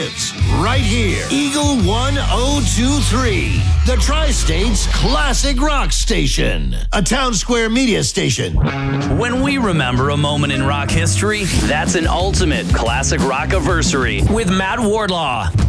lives right here. Eagle 1023, the Tri-State's classic rock station. A Town Square media station. When we remember a moment in rock history, that's an ultimate classic rock-iversary with Matt Wardlaw.